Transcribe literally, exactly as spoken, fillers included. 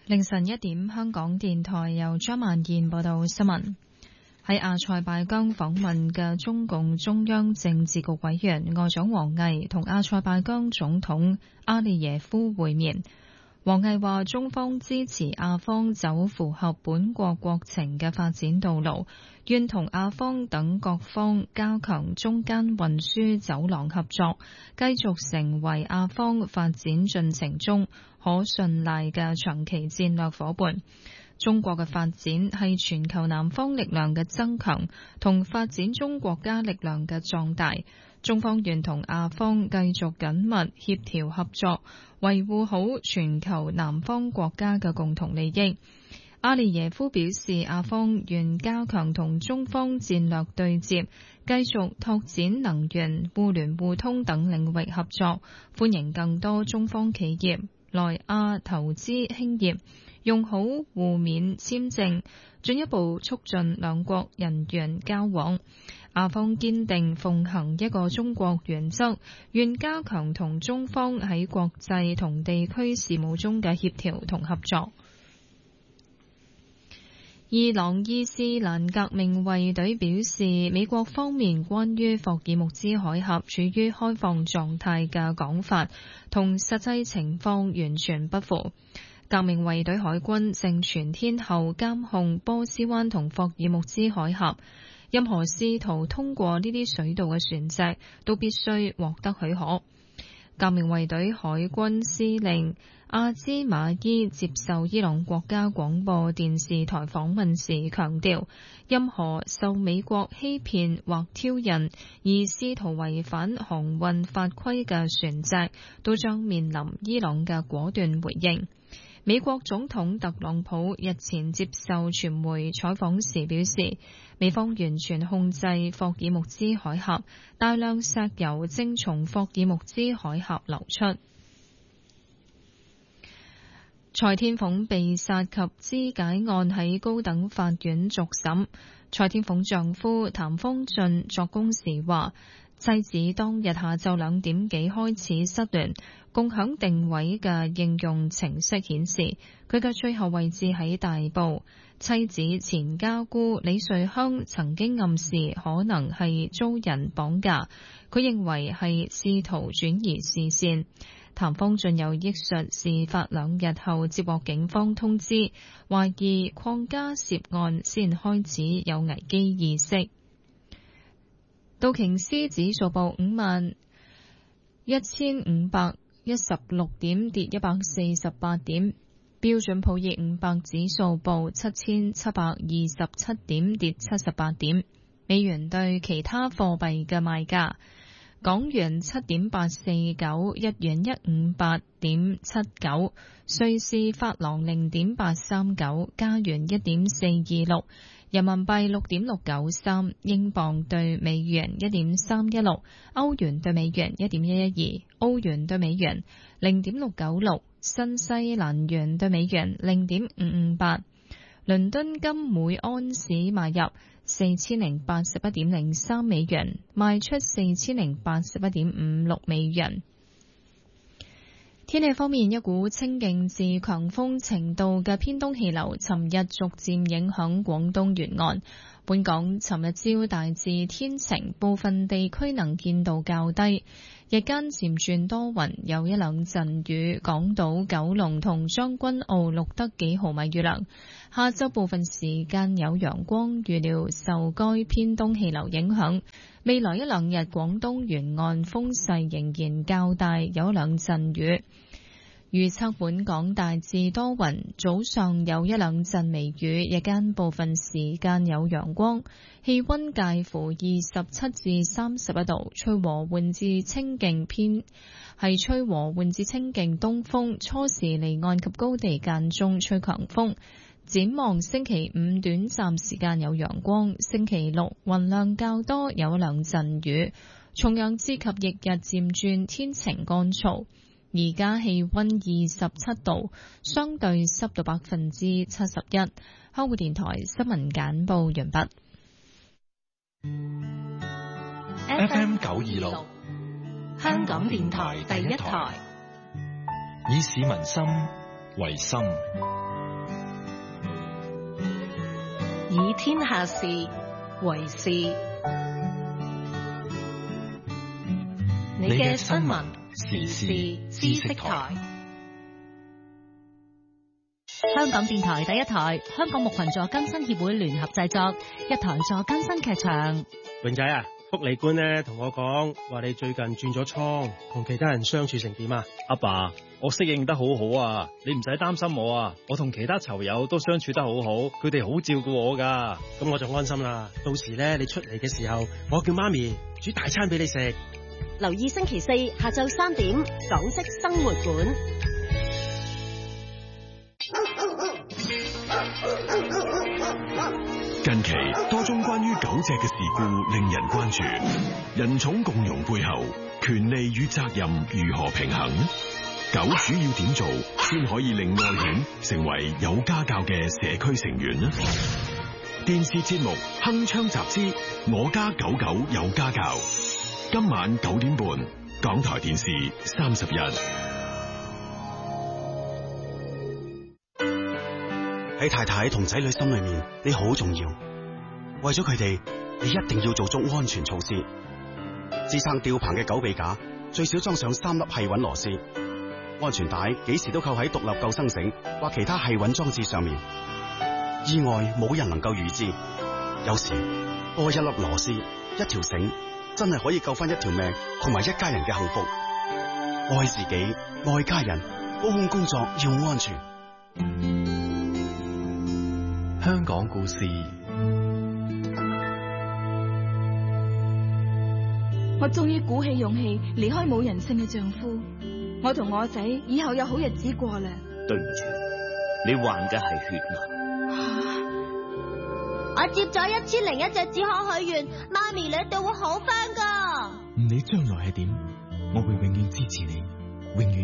凌晨一點，香港電台由張曼燕報道新聞。喺阿塞拜疆訪問嘅中共中央政治局委員外長王毅同阿塞拜疆總統阿利耶夫會面。王毅話：中方支持阿方走符合本國國情嘅發展道路，願同阿方等各方加強中間運輸走廊合作，繼續成為阿方發展進程中可信賴嘅長期戰略夥伴。中國嘅發展係全球南方力量嘅增強同發展中國家力量嘅壯大。中方願同阿方繼續緊密協調合作，維護好全球南方國家嘅共同利益。阿利耶夫表示，阿方願加強同中方戰略對接，繼續拓展能源、互聯互通等領域合作，歡迎更多中方企業來阿投資興業，用好互免簽證，進一步促進兩國人員交往。阿方堅定奉行一個中國原則，願加強同中方喺國際同地區事務中嘅協調同合作。伊朗伊斯蘭革命衛隊表示，美國方面關於霍爾木茲海峽處於開放狀態嘅講法，同實際情況完全不符。革命衛隊海軍正全天候監控波斯灣同霍爾木茲海峽，任何試圖通過呢啲水道嘅船隻都必須獲得許可。革命衛隊海軍司令阿茲馬伊接受伊朗國家廣播電視台訪問時強調，任何受美國欺騙或挑釁而試圖違反航運法規嘅船隻，都將面臨伊朗嘅果斷回應。美國總統特朗普日前接受傳媒採訪時表示，美方完全控制霍爾木茲海峽，大量石油正從霍爾木茲海峽流出。蔡天鳳被殺及肢解案喺高等法院續審。蔡天鳳丈夫譚方俊作供時話，妻子當日下晝兩點幾開始失聯，共享定位嘅應用程式顯示佢嘅最後位置喺大埔。妻子前家姑李瑞香曾經暗示可能係遭人綁架，佢認為係試圖轉移視線。譚方俊又憶述，事發兩日後接獲警方通知，懷疑鄺家涉案先開始有危機意識。道瓊斯指數報五萬一千五百一十六點，跌一百四十八點。標準普爾五百指數報七千七百二十七點，跌七十八點。美元對其他貨幣嘅賣價：港元七點八四九，日元一五八點七九，瑞士法郎零點八三九，加元一點四二六，人民幣六點六九三，英鎊對美元一點三一六，歐元對美元一點一一二，澳元對美元零點六九六，新西蘭元對美元零點五五八。倫敦金每安士買入四千零八十一點零三美元，賣出四千零八十一點五六美元。天氣方面，一股清勁至強風程度嘅偏東氣流尋日逐漸影響廣東沿岸。本港尋日朝大致天晴，部分地區能見度較低，日間漸轉多雲，有一兩陣雨。港島、九龍同將軍澳錄得幾毫米雨量。下晝部分時間有陽光，預料受該偏東氣流影響，未來一兩日廣東沿岸風勢仍然較大，有一兩陣雨。預測本港大致多雲，早上有一兩陣微雨，日間部分時間有陽光，氣溫介乎二十七至三十一度，吹和緩至清勁偏，係吹和緩至清勁東風，初時離岸及高地間中吹強風。展望星期五短暫時間有陽光，星期六雲量較多，有一兩陣雨，重陽至及翌日漸轉天晴乾燥。而家氣溫二十七度，相對濕度百分之七十一。香港電台新聞簡報完畢。 F M 九二六，香港電台第一台，以市民心為心， 以天下事為事。你嘅新聞時事知識台。 香港電台第一台，香港牧群助更新協會聯合製作，一台助更新劇場。 榮仔啊，福利官咧同我講話你最近轉咗倉，同其他人相處成點啊？ 阿爸，我適應得好好啊，你唔使擔心我啊，我同其他囚友都相處得好好，佢哋好照顧我噶。 咁我就安心啦。到時咧你出嚟嘅時候，我叫媽咪煮大餐俾你食。 留意星期四下晝三點，港式生活館。 近期多宗關於狗隻嘅事故令人關注，人寵共融背後，權利與責任如何平衡？狗主要點做先可以令愛犬成為有家教嘅社區成員呢？電視節目《鏗鏘集之我家狗狗有家教》，今晚九點半，港台電視三十一。 喺太太同仔女心裏面，你好重要。為咗佢哋，你一定要做足安全措施。支撐吊棚嘅狗臂架最少裝上三粒繫穩螺絲，安全帶幾時都扣喺獨立救生繩或其他繫穩裝置上面。意外冇人能夠預知，有時多一粒螺絲、一條繩，真係可以救翻一條命同埋一家人嘅幸福。愛自己，愛家人，高空工作要安全。 香港故事。 我終於鼓起勇氣離開冇人性嘅丈夫，我同我仔以後有好日子過啦。 對唔住，你患嘅係血癌。 我接咗一千零一隻止渴許願，媽咪你哋會好返噶。 唔理將來係點，我會永遠支持你，永遠。